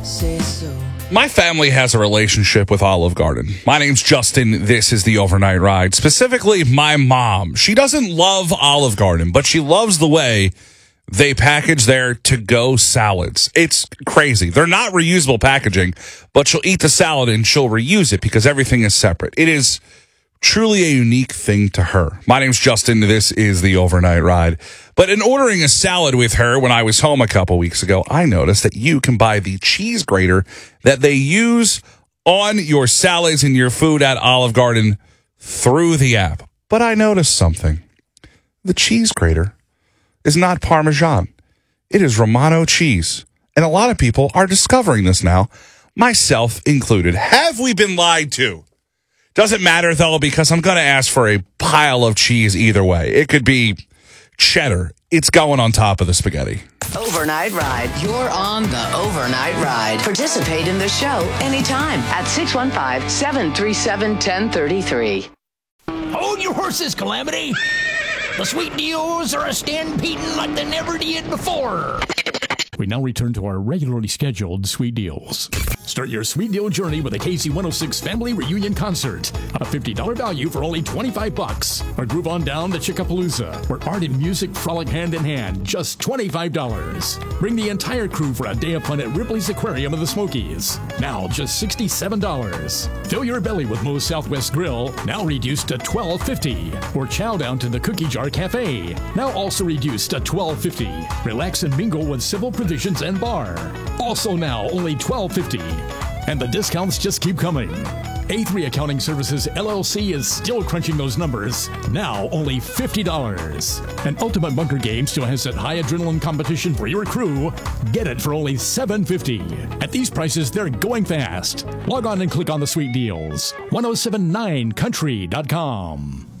say so. My family has a relationship with Olive Garden. My name's Justin. This is the Overnight Ride. Specifically, my mom. She doesn't love Olive Garden, but she loves the way they package their to-go salads. It's crazy. They're not reusable packaging, but she'll eat the salad and she'll reuse it because everything is separate. It is truly a unique thing to her. My name's Justin. This is the Overnight Ride. But in ordering a salad with her when I was home a couple weeks ago, I noticed that you can buy the cheese grater that they use on your salads and your food at Olive Garden through the app. But I noticed something. The cheese grater is not Parmesan. It is Romano cheese. And a lot of people are discovering this now, myself included. Have we been lied to? Doesn't matter, though, because I'm going to ask for a pile of cheese either way. It could be cheddar. It's going on top of the spaghetti. Overnight Ride. You're on the Overnight Ride. Participate in the show anytime at 615-737-1033. Hold your horses, Calamity. The sweet deals are a stampeding like they never did before. We now return to our regularly scheduled Sweet Deals. Start your Sweet Deal journey with a KC106 Family Reunion Concert. A $50 value for only $25. Or groove on down to Chickapalooza, where art and music frolic hand in hand, just $25. Bring the entire crew for a day of fun at Ripley's Aquarium of the Smokies. Now just $67. Fill your belly with Moe's Southwest Grill, now reduced to $12.50. Or chow down to the Cookie Jar Cafe, now also reduced to $12.50. Relax and mingle with Civil Provisions and Bar, also now only $12.50. And the discounts just keep coming. A3 Accounting Services LLC is still crunching those numbers, now only $50. And Ultimate Bunker Game still has that high adrenaline competition for your crew. Get it for only $7.50. At these prices, they're going fast. Log on and click on the Sweet Deals. 1079country.com.